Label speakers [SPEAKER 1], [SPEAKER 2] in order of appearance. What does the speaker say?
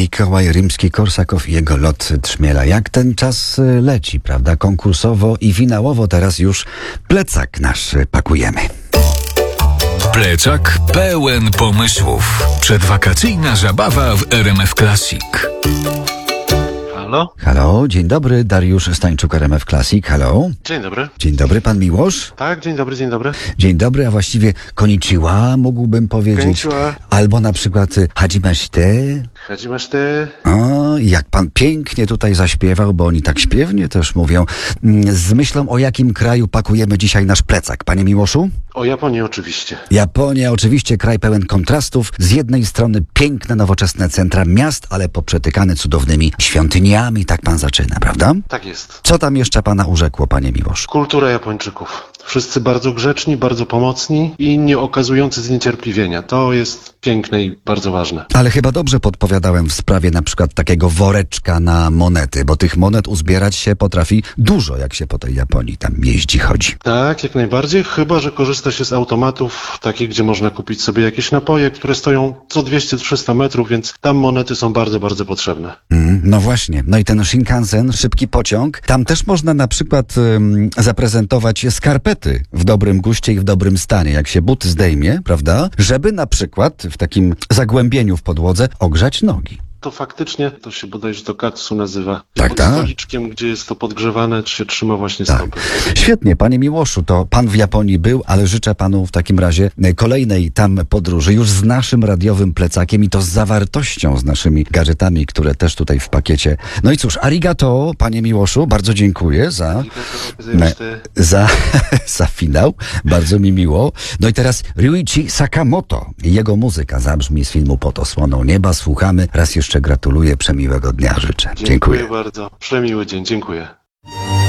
[SPEAKER 1] Mikołaj Rimski-Korsakow i jego lot Trzmiela. Jak ten czas leci, prawda? Konkursowo i finałowo teraz już plecak nasz pakujemy.
[SPEAKER 2] Plecak pełen pomysłów. Przedwakacyjna zabawa w RMF Classic.
[SPEAKER 3] Halo?
[SPEAKER 1] Halo, dzień dobry, Dariusz Stańczuk, RMF Classic, halo.
[SPEAKER 3] Dzień dobry.
[SPEAKER 1] Dzień dobry, pan Miłosz?
[SPEAKER 3] Tak, dzień dobry, dzień dobry.
[SPEAKER 1] Dzień dobry, a właściwie konnichiwa mógłbym powiedzieć.
[SPEAKER 3] Konnichiwa.
[SPEAKER 1] Albo na przykład hajimashite.
[SPEAKER 3] Hajimashite.
[SPEAKER 1] O, jak pan pięknie tutaj zaśpiewał, bo oni tak śpiewnie też mówią. Z myślą, o jakim kraju pakujemy dzisiaj nasz plecak, panie Miłoszu?
[SPEAKER 3] O Japonii oczywiście.
[SPEAKER 1] Japonia, oczywiście kraj pełen kontrastów. Z jednej strony piękne, nowoczesne centra miast, ale poprzetykane cudownymi świątyniami. Tak pan zaczyna, prawda?
[SPEAKER 3] Tak jest.
[SPEAKER 1] Co tam jeszcze pana urzekło, panie Miłosz?
[SPEAKER 3] Kultura Japończyków. Wszyscy bardzo grzeczni, bardzo pomocni i nie okazujący zniecierpliwienia. To jest piękne i bardzo ważne.
[SPEAKER 1] Ale chyba dobrze podpowiadałem w sprawie na przykład takiego woreczka na monety, bo tych monet uzbierać się potrafi dużo, jak się po tej Japonii tam jeździ, chodzi.
[SPEAKER 3] Tak, jak najbardziej, chyba że korzysta się z automatów takich, gdzie można kupić sobie jakieś napoje, które stoją co 200-300 metrów, więc tam monety są bardzo, bardzo potrzebne.
[SPEAKER 1] No właśnie. No i ten Shinkansen, szybki pociąg, tam też można na przykład zaprezentować skarpety w dobrym guście i w dobrym stanie, jak się but zdejmie, prawda? Żeby na przykład w takim zagłębieniu w podłodze ogrzać nogi.
[SPEAKER 3] To faktycznie, to się bodajże to katsu nazywa.
[SPEAKER 1] Tak,
[SPEAKER 3] pod
[SPEAKER 1] tak.
[SPEAKER 3] stoliczkiem, gdzie jest to podgrzewane, czy się trzyma właśnie
[SPEAKER 1] Tak.
[SPEAKER 3] stopy.
[SPEAKER 1] Świetnie, panie Miłoszu, to pan w Japonii był, ale życzę panu w takim razie kolejnej tam podróży, już z naszym radiowym plecakiem i to z zawartością, z naszymi gadżetami, które też tutaj w pakiecie. No i cóż, arigato, panie Miłoszu, bardzo dziękuję za finał, bardzo mi miło. No i teraz Ryuichi Sakamoto, jego muzyka zabrzmi z filmu Pod osłoną nieba, słuchamy. Raz jeszcze gratuluję, przemiłego dnia życzę.
[SPEAKER 3] Dziękuję bardzo. Przemiły dzień, dziękuję.